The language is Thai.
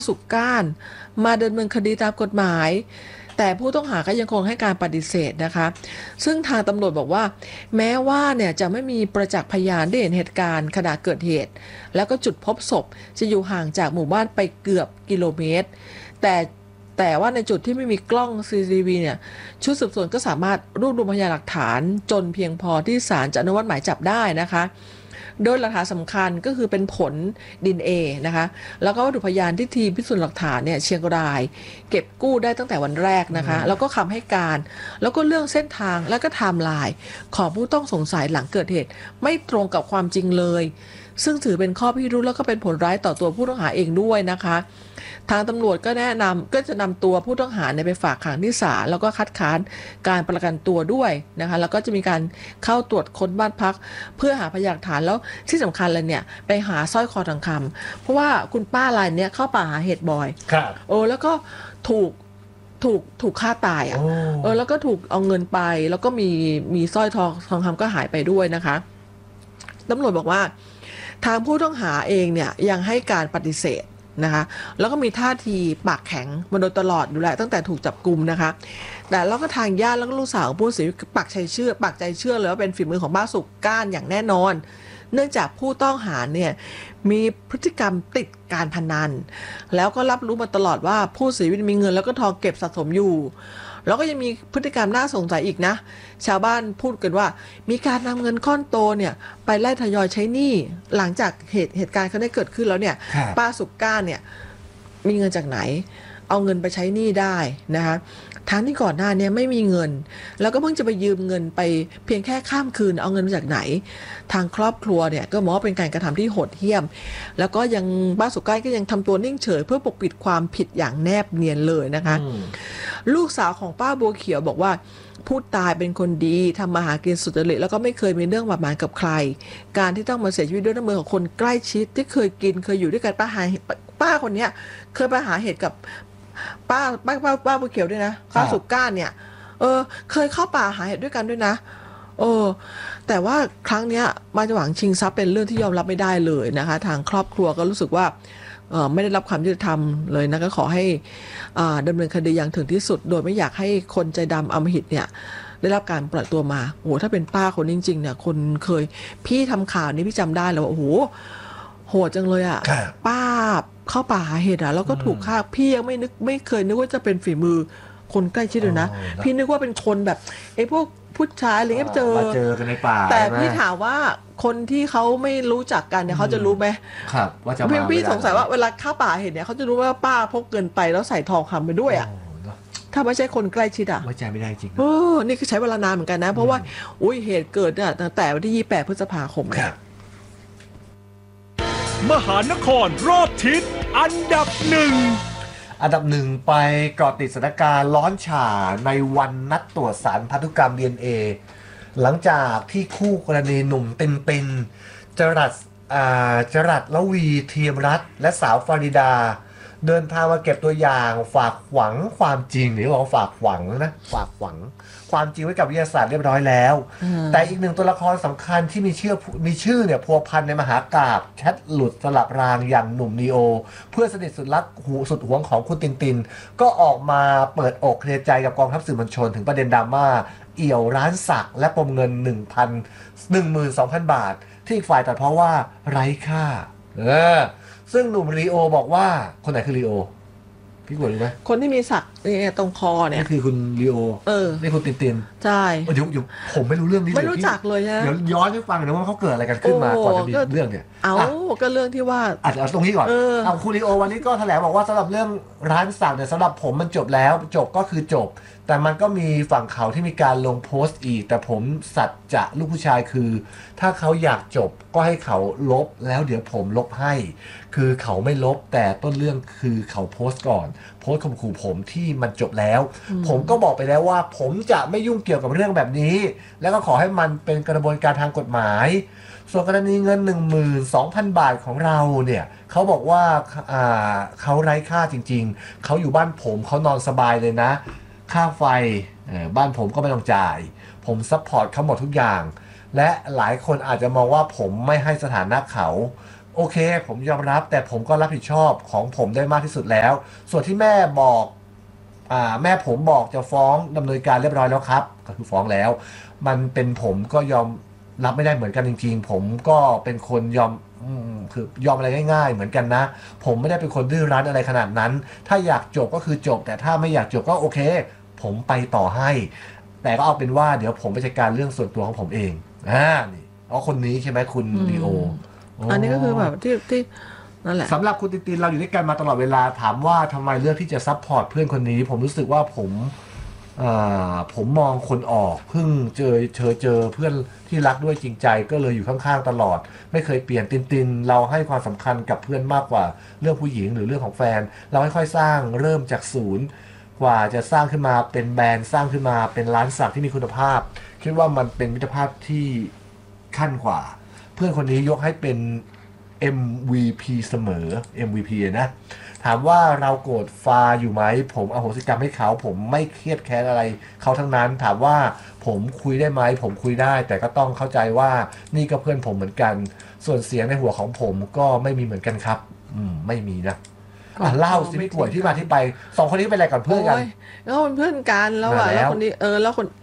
สุก้านมาดำเนินคดีตามกฎหมายแต่ผู้ต้องหาก็ยังคงให้การปฏิเสธนะคะซึ่งทางตำรวจบอกว่าแม้ว่าเนี่ยจะไม่มีประจักษ์พยานได้เห็นเหตุการณ์ขณะเกิดเหตุแล้วก็จุดพบศพจะอยู่ห่างจากหมู่บ้านไปเกือบกิโลเมตรแต่แต่ว่าในจุดที่ไม่มีกล้อง CCTV เนี่ยชุดสืบสวนก็สามารถรวบรวมพยานหลักฐานจนเพียงพอที่ศาลจะอนุมัติหมายจับได้นะคะโดยหลักฐานสำคัญก็คือเป็นผลDNAนะคะแล้วก็วัตถุพยานที่ทีมพิสูจน์หลักฐานเนี่ยเชียงรายเก็บกู้ได้ตั้งแต่วันแรกนะคะแล้วก็คำให้การแล้วก็เรื่องเส้นทางแล้วก็ไทม์ไลน์ของผู้ต้องสงสัยหลังเกิดเหตุไม่ตรงกับความจริงเลยซึ่งถือเป็นข้อพิรุธแล้วก็เป็นผลร้ายต่อตัวผู้ต้องหาเองด้วยนะคะทางตำรวจก็แนะนำก็จะนำตัวผู้ต้องหาไปฝากขังที่ศาลแล้วก็คัดค้านการประกันตัวด้วยนะคะแล้วก็จะมีการเข้าตรวจค้นบ้านพักเพื่อหาพยานหลักฐานแล้วที่สำคัญเลยเนี่ยไปหาสร้อยคอทองคำเพราะว่าคุณป้ารายเนี้ยเข้าป่าหาเห็ดบ่อยครับแล้วก็ถูกฆ่าตายอ่ะแล้วก็ถูกเอาเงินไปแล้วก็มีสร้อยทองคำก็หายไปด้วยนะคะตำรวจบอกว่าทางผู้ต้องหาเองเนี่ยยังให้การปฏิเสธนะคะแล้วก็มีท่าทีปากแข็งมาโดยตลอดอยู่แล้วตั้งแต่ถูกจับกุมนะคะแต่แล้วก็ทางญาติแล้วก็ลูกสาวของผู้เสียชีวิตปักใจเชื่อเลยว่าเป็นฝีมือของบ้าสุกก้านอย่างแน่นอนเนื่องจากผู้ต้องหาเนี่ยมีพฤติกรรมติดการพนันแล้วก็รับรู้มาตลอดว่าผู้เสียชีวิตมีเงินแล้วก็ทองเก็บสะสมอยู่แล้วก็ยังมีพฤติกรรมน่าสงสัยอีกนะชาวบ้านพูดกันว่ามีการนำเงินก้อนโตเนี่ยไปไล่ทยอยใช้หนี้หลังจากเหตุการณ์เขาได้เกิดขึ้นแล้วเนี่ยป้าสุกก้านเนี่ยมีเงินจากไหนเอาเงินไปใช้หนี้ได้นะคะทั้งที่ก่อนหน้านี้ไม่มีเงินแล้วก็เพิ่งจะไปยืมเงินไปเพียงแค่ข้ามคืนเอาเงินมาจากไหนทางครอบครัวเนี่ยก็มองว่าเป็นการกระทำที่โหดเหี้ยมแล้วก็ยังป้าสุกก้านก็ยังทำตัวนิ่งเฉยเพื่อปกปิดความผิดอย่างแนบเนียนเลยนะคะลูกสาวของป้าบัวเขียวบอกว่าผู้ตายเป็นคนดีทำมาหากินสุจริตแล้วก็ไม่เคยมีเรื่องบาดหมางกับใครการที่ต้องมาเสียชีวิตด้วยน้ำมือของคนใกล้ชิดที่เคยกินเคยอยู่ด้วยกันป้าคนนี้เคยไปหาเหตุกับป้าบัวเขียวด้วยนะป้าสุกก้านเนี่ยเคยเข้าป่าหาเห็ดด้วยกันด้วยนะแต่ว่าครั้งเนี้ยมาจะหวังชิงทรัพย์เป็นเรื่องที่ยอมรับไม่ได้เลยนะคะทางครอบครัวก็รู้สึกว่าไม่ได้รับความยุติธรรมเลยนะก็ขอให้ดำเนินคดีอย่างถึงที่สุดโดยไม่อยากให้คนใจดำอำมหิตเนี่ยได้รับการปล่อยตัวมาโอ้ถ้าเป็นป้าคนจริงๆเนี่ยคนเคยพี่ทำข่าวนี้พี่จำได้เลยว่าโอ้โหโหดจังเลยอ่ะป้าเข้าป่าหาเห็ดอ่ะแล้วก็ถูกฆ่าพี่ยังไม่เคยนึกว่าจะเป็นฝีมือคนใกล้ชิดเลยนะพี่นึกว่าเป็นคนแบบไอ้พวกผู้ชายอะไรเงี้ยมาเจอกันในป่าแต่พี่ถามว่าคนที่เขาไม่รู้จักกันเนี่ยเขาจะรู้ไหมครับว่าจะพี่สงสัยว่าเวลาเข้าป่าเห็นเนี่ยเขาจะรู้ว่าป้าพกเงินไปแล้วใส่ทองคำไปด้วยอ่ะถ้าไม่ใช่คนใกล้ชิดอ่ะไว้ใจไม่ได้จริงนี่คือใช้เวลานานเหมือนกันนะเพราะว่าเหตุเกิดเนี่ยตั้งแต่วันที่28 พฤษภาคมมหานครรอบทิศอันดับหนึ่งไปเกาะติดสถานการณ์ร้อนฉ่าในวันนัดตรวจสารพันธุกรรม DNA หลังจากที่คู่กรณีหนุ่มเป็นจรัสละวีเทียมรัตน์และสาวฟาริดาเดินทางมาเก็บตัวอย่างฝากหวังความจริงหรือว่าฝากหวังความจริงไว้กับวิทยาศาสตร์เรียบร้อยแล้วแต่อีกหนึ่งตัวละครสำคัญที่มีชื่อเนี่ยพัวพันในมหากาพย์แชทหลุดสลับรางอย่างหนุ่มนีโอเพื่อนสนิทสุดรักสุดหวงของคุณตินก็ออกมาเปิดอกเคลียร์ใจกับกองทัพสื่อมวลชนถึงประเด็นดราม่าเอี่ยวร้านสักและปมเงิน 12,000 บาทที่อีกฝ่ายตัดเพราะว่าไร้ค่าซึ่งหนุ่มลีโอบอกว่าคนไหนคือลีโอพี่กวดรู้ไหมคนที่มีสักเนี่ยตรงคอเนี่ยนี่คือคุณลีโอนี่คุณตินใช่อยู่ผมไม่รู้เรื่องนี้ไม่รู้จักเลยฮะเดี๋ยวย้อนให้ฟังหน่อยว่าเขาเกิดอะไรกันขึ้นมาก่อนจะมีเรื่องเนี่ยก็เรื่องที่ว่าเอาตรงนี้ก่อนเอาคุณลีโอวันนี้ก็แถลงบอกว่าสำหรับเรื่องร้านสักเนี่ยสำหรับผมมันจบแล้วจบก็คือจบแต่มันก็มีฝั่งเขาที่มีการลงโพสต์อีกแต่ผมสัจจะลูกผู้ชายคือถ้าเขาอยากจบก็ให้เขาลบแล้วเดี๋ยวผมลบให้คือเขาไม่ลบแต่ต้นเรื่องคือเขาโพสต์ก่อนโพสต์ข่มขู่ผมที่มันจบแล้วผมก็บอกไปแล้วว่าผมจะไม่ยุ่งเกี่ยวกับเรื่องแบบนี้แล้วก็ขอให้มันเป็นกระบวนการทางกฎหมายส่วนกรณีเงิน 12,000 บาทของเราเนี่ยเขาบอกว่าเขาไร้ค่าจริงๆเขาอยู่บ้านผมเขานอนสบายเลยนะค่าไฟบ้านผมก็ไม่ต้องจ่ายผมซัพพอร์ตเขาหมดทุกอย่างและหลายคนอาจจะมองว่าผมไม่ให้สถานะเขาโอเคผมยอมรับแต่ผมก็รับผิดชอบของผมได้มากที่สุดแล้ว ส่วนที่แม่บอกแม่ผมบอกจะฟ้องดำเนินการเรียบร้อยแล้วครับก็คือฟ้องแล้ว มันเป็นผมก็ยอมรับไม่ได้เหมือนกันจริงๆผมก็เป็นคนยอมคือยอมอะไรง่ายๆเหมือนกันนะผมไม่ได้เป็นคนดื้อรั้นอะไรขนาดนั้น ถ้าอยากจบก็คือจบแต่ถ้าไม่อยากจบก็โอเค ผมไปต่อให้ แต่ก็เอาเป็นว่าเดี๋ยวผมไปจัดการเรื่องส่วนตัวของผมเองนี่คนนี้ใช่ไหมคุณลีโออันนี้ก็คือแบบที่นั่นแหละสำหรับคุณตินเราอยู่ด้วยกันมาตลอดเวลาถามว่าทำไมเลือกที่จะซัพพอร์ตเพื่อนคนนี้ ผมรู้สึกว่าผมมองคนออกเพิ่งเจอเพื่อนที่รักด้วยจริงใจก็เลยอยู่ข้างๆตลอด ไม่เคยเปลี่ยนตินเราให้ความสำคัญกับเพื่อนมากกว่าเรื่องผู้หญิงหรือเรื่องของแฟน เราค่อยๆสร้างเริ่มจากศูนย์กว่าจะสร้างขึ้นมาเป็นแบรนด์สร้างขึ้นมาเป็นร้านสักที่มีคุณภาพ คิดว่ามันเป็นมิตรภาพที่ขั้นกว่า เพื่อนคนนี้ยกให้เป็น MVP เสมอ MVP นะถามว่าเราโกรธฟาอยู่ไหมผมอโหสิกรรมให้เขาผมไม่เครียดแค้นอะไรเขาทั้งนั้นถามว่าผมคุยได้ไหมผมคุยได้แต่ก็ต้องเข้าใจว่านี่ก็เพื่อนผมเหมือนกันส่วนเสียงในหัวของผมก็ไม่มีเหมือนกันครับไม่มีนะเล่าสิพี่ป่วยที่มาที่ไปสองคนนี้เป็นอะไรก่อนเพื่อนกันโอ้ยแล้วเป็นเพื่อนกันแล้วอ่ะมาแล้วแล้วคนนี้แล้วคน